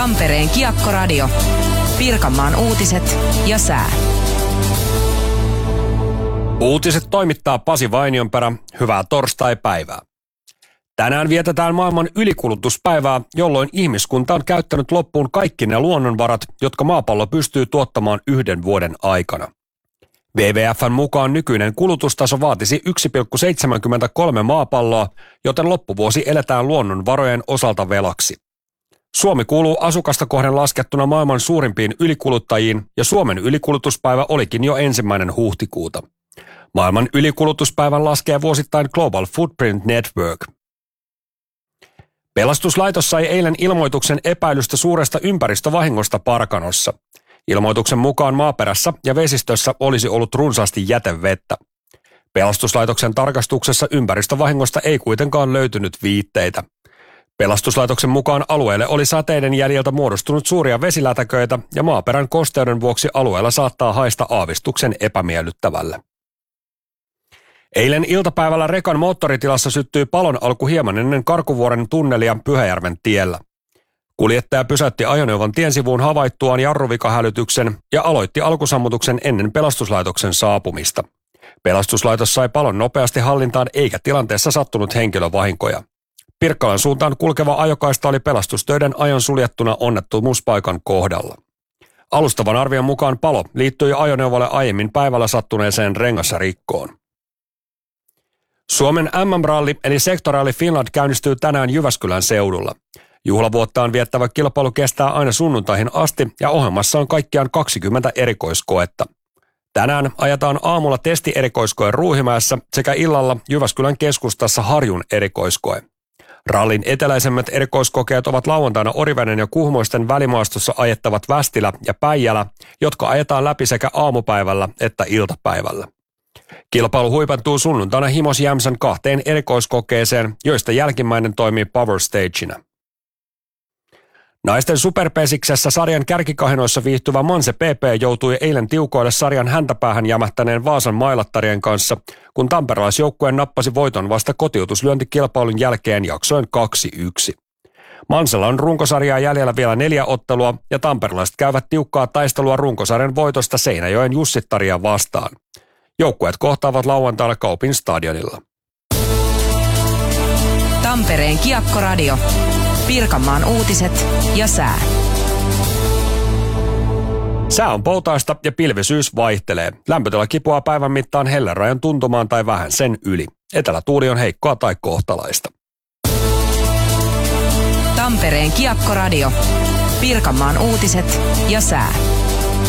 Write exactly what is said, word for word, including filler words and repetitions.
Tampereen Kiekko-radio. Pirkanmaan uutiset ja sää. Uutiset toimittaa Pasi Vainionperä. Hyvää torstai-päivää. Tänään vietetään maailman ylikulutuspäivää, jolloin ihmiskunta on käyttänyt loppuun kaikki ne luonnonvarat, jotka maapallo pystyy tuottamaan yhden vuoden aikana. W W F:n mukaan nykyinen kulutustaso vaatisi yksi pilkku seitsemänkymmentäkolme maapalloa, joten loppuvuosi eletään luonnonvarojen osalta velaksi. Suomi kuuluu asukasta kohden laskettuna maailman suurimpiin ylikuluttajiin, ja Suomen ylikulutuspäivä olikin jo ensimmäinen huhtikuuta. Maailman ylikulutuspäivän laskee vuosittain Global Footprint Network. Pelastuslaitos sai eilen ilmoituksen epäilystä suuresta ympäristövahingosta Parkanossa. Ilmoituksen mukaan maaperässä ja vesistössä olisi ollut runsaasti jätevettä. Pelastuslaitoksen tarkastuksessa ympäristövahingosta ei kuitenkaan löytynyt viitteitä. Pelastuslaitoksen mukaan alueelle oli sateiden jäljiltä muodostunut suuria vesilätäköitä ja maaperän kosteuden vuoksi alueella saattaa haista aavistuksen epämiellyttävälle. Eilen iltapäivällä rekan moottoritilassa syttyi palon alku hieman ennen Karkuvuoren tunnelia Pyhäjärven tiellä. Kuljettaja pysäytti ajoneuvon tien sivuun havaittuaan jarruvikahälytyksen ja aloitti alkusammutuksen ennen pelastuslaitoksen saapumista. Pelastuslaitos sai palon nopeasti hallintaan eikä tilanteessa sattunut henkilövahinkoja. Pirkkalan suuntaan kulkeva ajokaista oli pelastustöiden ajon suljettuna onnettomuuspaikan kohdalla. Alustavan arvion mukaan palo liittyi ajoneuvolle aiemmin päivällä sattuneeseen rengasrikkoon. Suomen M M-ralli eli Sektoraali Finland käynnistyy tänään Jyväskylän seudulla. Juhlavuottaan viettävä kilpailu kestää aina sunnuntaihin asti ja ohjelmassa on kaikkiaan kaksikymmentä erikoiskoetta. Tänään ajetaan aamulla testierikoiskoe Ruuhimäessä sekä illalla Jyväskylän keskustassa Harjun erikoiskoe. Rallin eteläisemmät erikoiskokeet ovat lauantaina Oriveden ja Kuhmoisten välimaastossa ajettavat Västilä ja Päijälä, jotka ajetaan läpi sekä aamupäivällä että iltapäivällä. Kilpailu huipentuu sunnuntaina Himos Jämsän kahteen erikoiskokeeseen, joista jälkimmäinen toimii Power Stagena. Naisten superpesiksessä sarjan kärkikahinoissa viihtyvä Manse P P joutui eilen tiukoille sarjan häntäpäähän jämähtäneen Vaasan mailattarien kanssa, kun tamperelaisjoukkue nappasi voiton vasta kotiutuslyöntikilpailun jälkeen jaksoen kaksi yksi. Mansella on runkosarjaa jäljellä vielä neljä ottelua ja tamperelaiset käyvät tiukkaa taistelua runkosarjan voitosta Seinäjoen Jussittaria vastaan. Joukkueet kohtaavat lauantaina Kaupin stadionilla. Tampereen Kiekko-radio. Pirkanmaan uutiset ja sää. Sää on poutaista ja pilvisyys vaihtelee. Lämpötila kipuaa päivän mittaan hellenrajan tuntumaan tai vähän sen yli. Etelätuuli on heikkoa tai kohtalaista. Tampereen Kiekko-radio. Pirkanmaan uutiset ja sää.